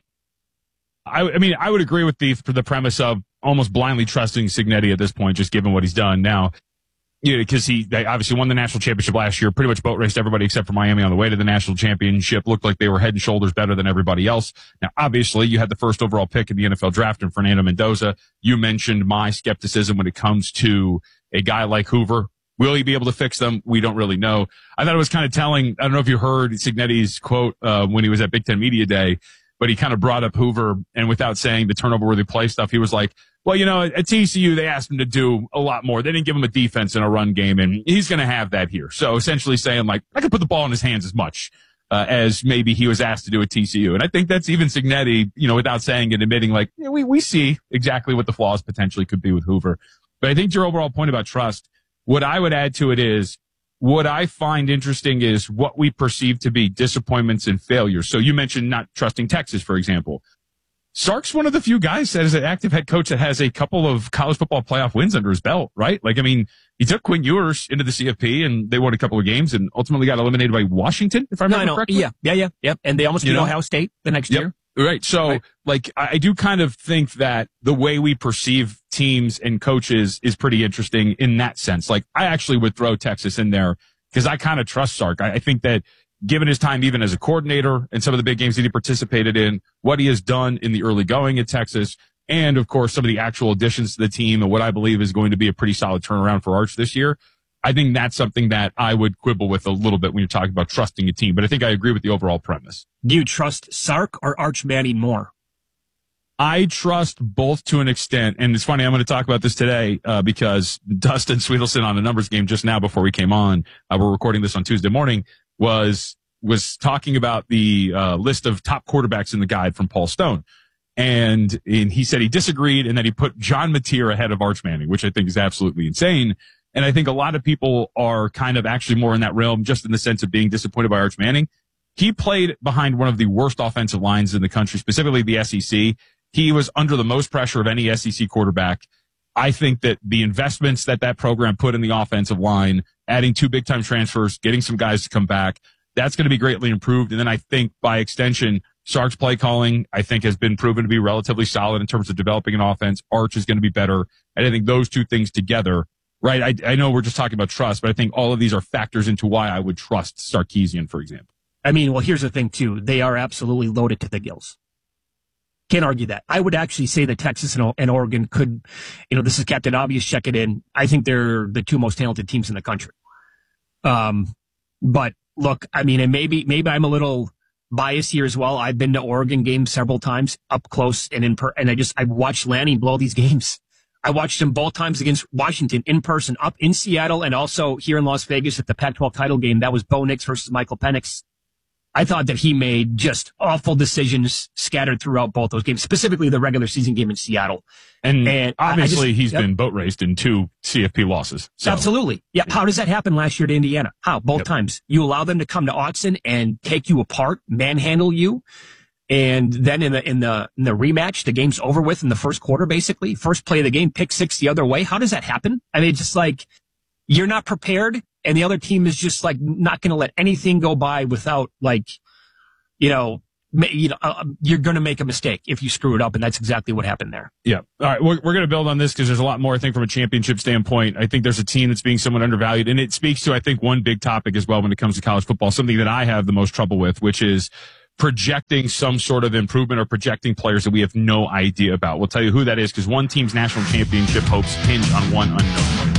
I, I mean, I would agree with the, for the premise of almost blindly trusting Cignetti at this point, just given what he's done now. Yeah, because he they obviously won the national championship last year, pretty much boat raced everybody except for Miami on the way to the national championship. Looked like they were head and shoulders better than everybody else. Now, obviously, you had the first overall pick in the N F L draft in Fernando Mendoza. You mentioned my skepticism when it comes to a guy like Hoover. Will he be able to fix them? We don't really know. I thought it was kind of telling. I don't know if you heard Cignetti's quote uh, when he was at Big Ten Media Day, but he kind of brought up Hoover, and without saying the turnover-worthy play stuff, he was like, well, you know, at T C U, they asked him to do a lot more. They didn't give him a defense and a run game, and he's going to have that here. So essentially saying, like, I could put the ball in his hands as much uh, as maybe he was asked to do at T C U. And I think that's even Cignetti, you know, without saying it, admitting, like, yeah, we, we see exactly what the flaws potentially could be with Hoover. But I think your overall point about trust, what I would add to it is, what I find interesting is what we perceive to be disappointments and failures. So you mentioned not trusting Texas, for example. Sark's one of the few guys that is an active head coach that has a couple of college football playoff wins under his belt, right? Like, I mean, he took Quinn Ewers into the C F P and they won a couple of games and ultimately got eliminated by Washington, if I remember no, no. correctly. Yeah, yeah, yeah, yep. And they almost beat Ohio State the next yep. year. Right. So, right. like, I do kind of think that the way we perceive teams and coaches is pretty interesting in that sense. Like, I actually would throw Texas in there because I kind of trust Sark. I, I think that given his time even as a coordinator and some of the big games that he participated in, what he has done in the early going at Texas, and, of course, some of the actual additions to the team and what I believe is going to be a pretty solid turnaround for Arch this year, I think that's something that I would quibble with a little bit when you're talking about trusting a team. But I think I agree with the overall premise. Do you trust Sark or Arch Manning more? I trust both to an extent. And it's funny, I'm going to talk about this today uh, because Dustin Sweetelson on the numbers game just now before we came on, uh, we're recording this on Tuesday morning, was was talking about the uh, list of top quarterbacks in the guide from Paul Stone. And, and he said he disagreed and that he put John Mateer ahead of Arch Manning, which I think is absolutely insane. And I think a lot of people are kind of actually more in that realm, just in the sense of being disappointed by Arch Manning. He played behind one of the worst offensive lines in the country, specifically the S E C. He was under the most pressure of any S E C quarterback. I think that the investments that that program put in the offensive line, adding two big-time transfers, getting some guys to come back, that's going to be greatly improved. And then I think by extension, Sark's play calling, I think, has been proven to be relatively solid in terms of developing an offense. Arch is going to be better. And I think those two things together, right? I, I know we're just talking about trust, but I think all of these are factors into why I would trust Sarkisian, for example. I mean, well, here's the thing, too. They are absolutely loaded to the gills. Can't argue that. I would actually say that Texas and, and Oregon could, you know, this is Captain Obvious, check it in. I think they're the two most talented teams in the country. Um, but look, I mean, and maybe, maybe I'm a little biased here as well. I've been to Oregon games several times up close and in per, and I just, I watched Lanning blow these games. I watched him both times against Washington in person, up in Seattle and also here in Las Vegas at the Pac twelve title game. That was Bo Nix versus Michael Penix. I thought that he made just awful decisions scattered throughout both those games, specifically the regular season game in Seattle. And, and obviously just, he's yep. been boat raced in two C F P losses. So. Absolutely. Yeah. How does that happen last year to Indiana? How? Both yep. times. You allow them to come to Autzen and take you apart, manhandle you. And then in the, in the, in the rematch, the game's over with in the first quarter, basically. First play of the game, pick six the other way. How does that happen? I mean, just like, you're not prepared. And the other team is just like not going to let anything go by without like, you know, you know, uh, you're going to make a mistake if you screw it up, and that's exactly what happened there. Yeah. All right. We're, we're going to build on this because there's a lot more, I think, from a championship standpoint. I think there's a team that's being somewhat undervalued, and it speaks to, I think, one big topic as well when it comes to college football, something that I have the most trouble with, which is projecting some sort of improvement or projecting players that we have no idea about. We'll tell you who that is because one team's national championship hopes hinge on one unknown player.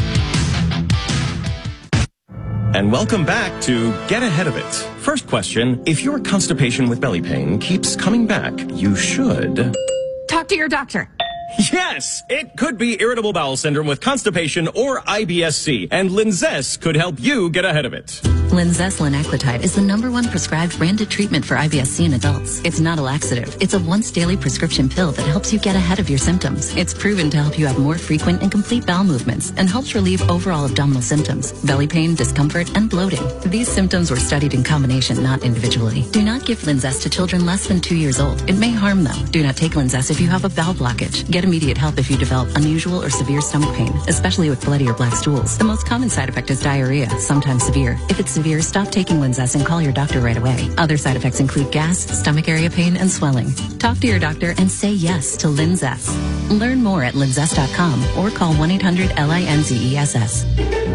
And welcome back to Get Ahead of It. First question, if your constipation with belly pain keeps coming back, you should... Talk to your doctor. Yes, it could be irritable bowel syndrome with constipation or I B S C, and Linzess could help you get ahead of it. Linzess linaclotide is the number one prescribed branded treatment for I B S C in adults. It's not a laxative. It's a once daily prescription pill that helps you get ahead of your symptoms. It's proven to help you have more frequent and complete bowel movements and helps relieve overall abdominal symptoms, belly pain, discomfort, and bloating. These symptoms were studied in combination, not individually. Do not give Linzess to children less than two years old. It may harm them. Do not take Linzess if you have a bowel blockage. Get immediate help if you develop unusual or severe stomach pain, especially with bloody or black stools. The most common side effect is diarrhea, sometimes severe. If it's severe, stop taking Linzess and call your doctor right away. Other side effects include gas, stomach area pain, and swelling. Talk to your doctor and say yes to Linzess. Learn more at linzess dot com or call one eight hundred L I N Z E S S.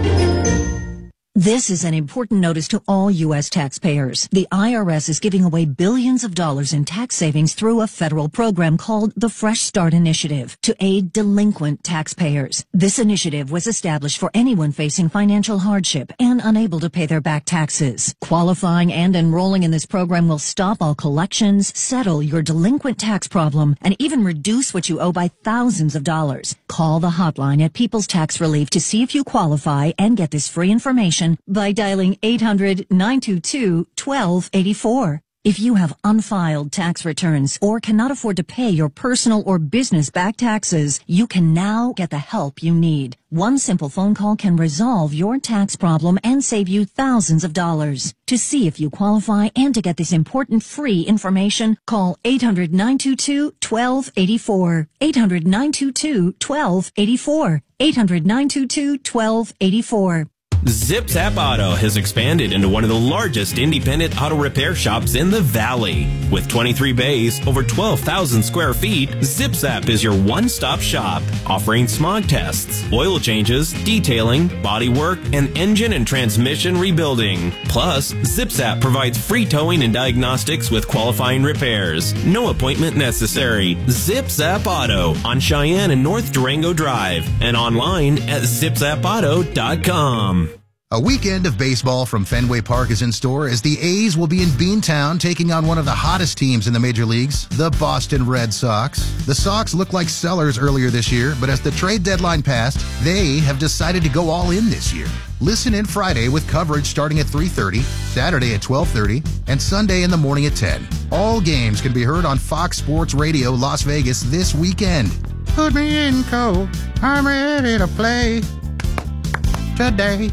This is an important notice to all U S taxpayers. The I R S is giving away billions of dollars in tax savings through a federal program called the Fresh Start Initiative to aid delinquent taxpayers. This initiative was established for anyone facing financial hardship and unable to pay their back taxes. Qualifying and enrolling in this program will stop all collections, settle your delinquent tax problem, and even reduce what you owe by thousands of dollars. Call the hotline at People's Tax Relief to see if you qualify and get this free information by dialing eight hundred, nine two two, one two eight four. If you have unfiled tax returns or cannot afford to pay your personal or business back taxes, you can now get the help you need. One simple phone call can resolve your tax problem and save you thousands of dollars. To see if you qualify and to get this important free information, call eight hundred, nine two two, one two eight four. eight hundred, nine two two, one two eight four. eight hundred, nine two two, one two eight four. ZipZap Auto has expanded into one of the largest independent auto repair shops in the Valley. With twenty-three bays, over twelve thousand square feet, ZipZap is your one-stop shop, offering smog tests, oil changes, detailing, body work, and engine and transmission rebuilding. Plus, ZipZap provides free towing and diagnostics with qualifying repairs. No appointment necessary. ZipZap Auto on Cheyenne and North Durango Drive and online at zip zap auto dot com. A weekend of baseball from Fenway Park is in store as the A's will be in Beantown taking on one of the hottest teams in the major leagues, the Boston Red Sox. The Sox looked like sellers earlier this year, but as the trade deadline passed, they have decided to go all in this year. Listen in Friday with coverage starting at three thirty, Saturday at twelve thirty, and Sunday in the morning at ten. All games can be heard on Fox Sports Radio Las Vegas this weekend. Put me in cold, I'm ready to play today.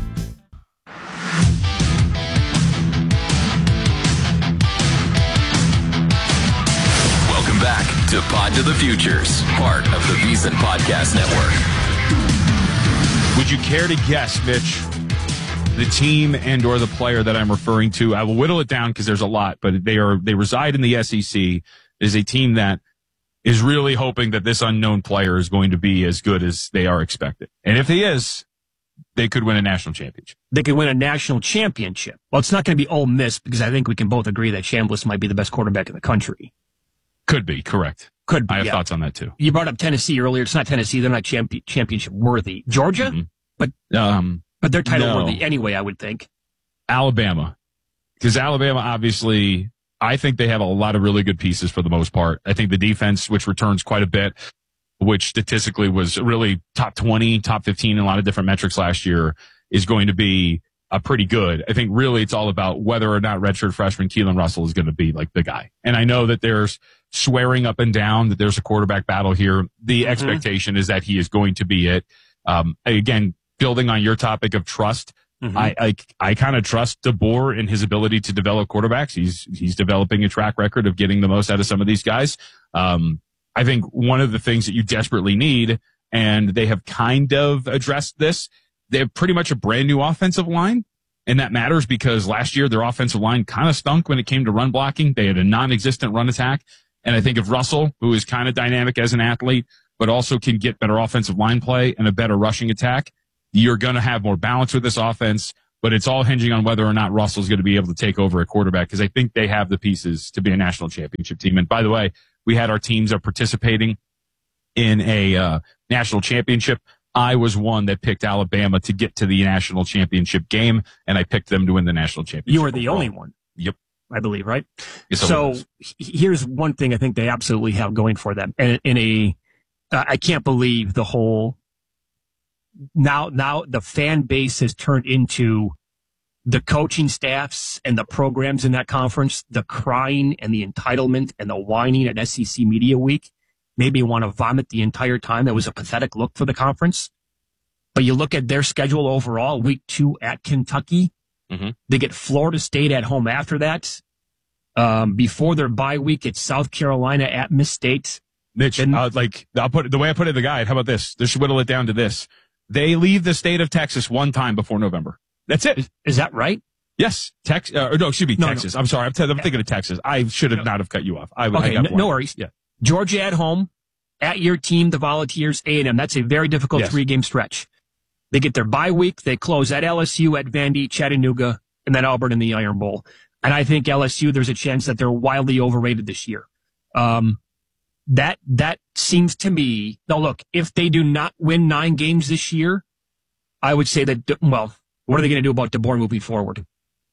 Back to Pod to the Futures, part of the VSiN Podcast Network. Would you care to guess, Mitch, the team and or the player that I'm referring to? I will whittle it down because there's a lot, but they are they reside in the S E C. It is a team that is really hoping that this unknown player is going to be as good as they are expected. And if he is, they could win a national championship. They could win a national championship. Well, it's not going to be Ole Miss because I think we can both agree that Chambliss might be the best quarterback in the country. Could be, correct. Could be, I have yeah. thoughts on that, too. You brought up Tennessee earlier. It's not Tennessee. They're not champion, championship worthy. Georgia? Mm-hmm. But um, but they're title no. worthy anyway, I would think. Alabama. Because Alabama, obviously, I think they have a lot of really good pieces for the most part. I think the defense, which returns quite a bit, which statistically was really top twenty, top fifteen in a lot of different metrics last year, is going to be uh, pretty good. I think really it's all about whether or not redshirt freshman Keelan Russell is going to be like the guy. And I know that there's swearing up and down that there's a quarterback battle here. The mm-hmm. expectation is that he is going to be it. Um, again, building on your topic of trust, mm-hmm. I, I, I kind of trust DeBoer in his ability to develop quarterbacks. He's, he's developing a track record of getting the most out of some of these guys. Um, I think one of the things that you desperately need, and they have kind of addressed this, they have pretty much a brand new offensive line. And that matters because last year their offensive line kind of stunk when it came to run blocking. They had a non-existent run attack. And I think if Russell, who is kind of dynamic as an athlete, but also can get better offensive line play and a better rushing attack, you're going to have more balance with this offense. But it's all hinging on whether or not Russell's going to be able to take over at quarterback, because I think they have the pieces to be a national championship team. And by the way, we had our teams are participating in a uh, national championship. I was one that picked Alabama to get to the national championship game, and I picked them to win the national championship. You were the only one. Yep. I believe, right? Yes, so here's one thing I think they absolutely have going for them. And in a, uh, I can't believe the whole, now, now the fan base has turned into the coaching staffs and the programs in that conference, the crying and the entitlement and the whining at S E C Media Week made me want to vomit the entire time. That was a pathetic look for the conference. But you look at their schedule overall, week two at Kentucky. Mm-hmm. They get Florida State at home after that. Um, before their bye week, it's South Carolina at Miss State. Mitch, and, uh, like, I'll put it, the way I put it in the guide, how about this? This should whittle it down to this. They leave the state of Texas one time before November. That's it. Is, is that right? Yes. Tex, uh, or no, excuse me, no, Texas. No. I'm sorry. I'm, t- I'm thinking of Texas. I should have no. not have cut you off. I, okay, I got no, no worries. Yeah. Georgia at home, at your team, the Volunteers, A and M. That's a very difficult yes. three-game stretch. They get their bye week. They close at L S U, at Vandy, Chattanooga, and then Auburn in the Iron Bowl. And I think L S U, there's a chance that they're wildly overrated this year. Um, that, that seems to me, now look, if they do not win nine games this year, I would say that, well, what are they going to do about DeBoer moving forward?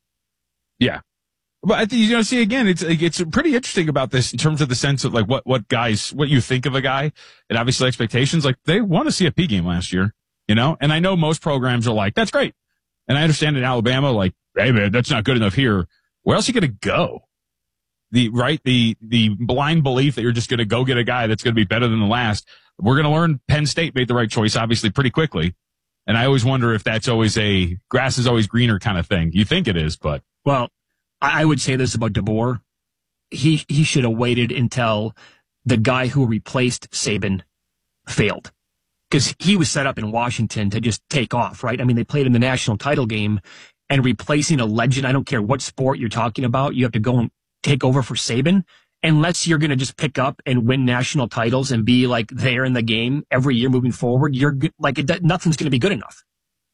Yeah. But I think, you know, see, again, it's, it's pretty interesting about this in terms of the sense of like what, what guys, what you think of a guy and obviously expectations. Like they won a C F P game last year, you know, and I know most programs are like, that's great. And I understand in Alabama, like, hey man, that's not good enough here. Where else are you going to go? The, right? The, the blind belief that you're just going to go get a guy that's going to be better than the last. We're going to learn Penn State made the right choice, obviously pretty quickly. And I always wonder if that's always a grass is always greener kind of thing. You think it is, but. Well, I would say this about DeBoer. He, he should have waited until the guy who replaced Saban failed. Because he was set up in Washington to just take off, right? I mean, they played in the national title game, and replacing a legend, I don't care what sport you're talking about, you have to go and take over for Saban. Unless you're going to just pick up and win national titles and be like there in the game every year moving forward, you're good, like it, nothing's going to be good enough.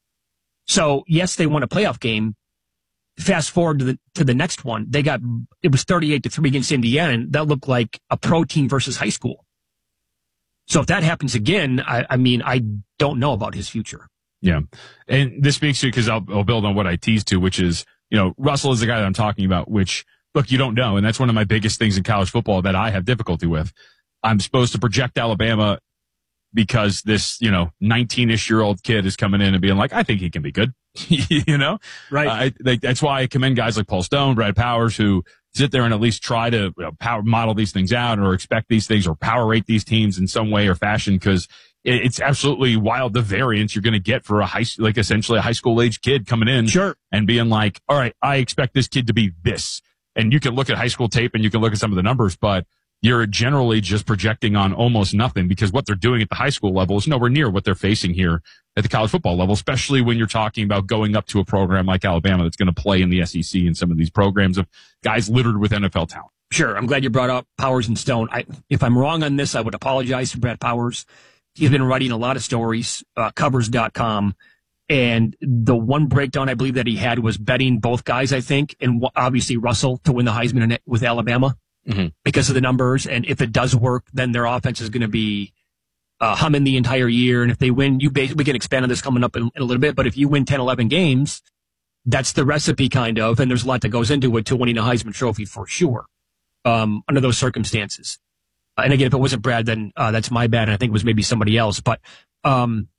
So yes, they won a playoff game. Fast forward to the to the next one, they got it was thirty-eight to three against Indiana, and that looked like a pro team versus high school. So if that happens again, I, I mean, I don't know about his future. Yeah, and this speaks to because I'll, I'll build on what I teased to, which is you know Russell is the guy that I'm talking about, which. Look, you don't know, and that's one of my biggest things in college football that I have difficulty with. I'm supposed to project Alabama because this, you know, nineteen-ish-year-old kid is coming in and being like, I think he can be good, you know? Right. Uh, I, like, that's why I commend guys like Paul Stone, Brad Powers, who sit there and at least try to you know, power model these things out or expect these things or power rate these teams in some way or fashion because it, it's absolutely wild the variance you're going to get for a high, like essentially a high school age kid coming in sure. and being like, all right, I expect this kid to be this. And you can look at high school tape and you can look at some of the numbers, but you're generally just projecting on almost nothing because what they're doing at the high school level is nowhere near what they're facing here at the college football level, especially when you're talking about going up to a program like Alabama that's going to play in the S E C and some of these programs of guys littered with N F L talent. Sure. I'm glad you brought up Powers and Stone. I, if I'm wrong on this, I would apologize to Brad Powers. He's been writing a lot of stories, uh, covers dot com. And the one breakdown I believe that he had was betting both guys, I think, and obviously Russell to win the Heisman with Alabama mm-hmm. because of the numbers. And if it does work, then their offense is going to be uh, humming the entire year. And if they win, you basically, we can expand on this coming up in, in a little bit. But if you win ten, eleven games, that's the recipe kind of. And there's a lot that goes into it to winning a Heisman Trophy for sure um, under those circumstances. Uh, and again, if it wasn't Brad, then uh, that's my bad. And I think it was maybe somebody else. But um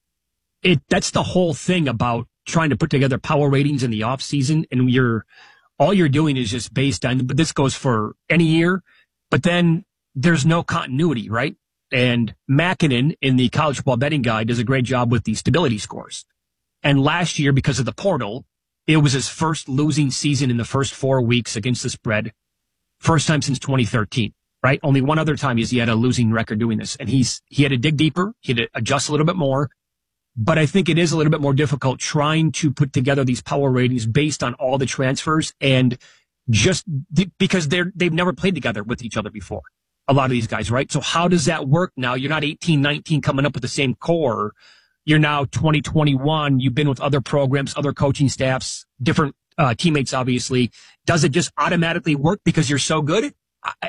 It, that's the whole thing about trying to put together power ratings in the off season. And you're, all you're doing is just based on, but this goes for any year, but then there's no continuity, right? And Mackinnon in the college football betting guide does a great job with the stability scores. And last year, because of the portal, it was his first losing season in the first four weeks against the spread. First time since twenty thirteen, right? Only one other time is he had a losing record doing this. And he's, he had to dig deeper. He had to adjust a little bit more. But I think it is a little bit more difficult trying to put together these power ratings based on all the transfers and just th- because they're, they've never played together with each other before. A lot of these guys, right? So how does that work now? You're not eighteen, nineteen coming up with the same core. You're now twenty, twenty-one. You've been with other programs, other coaching staffs, different uh, teammates, obviously. Does it just automatically work because you're so good?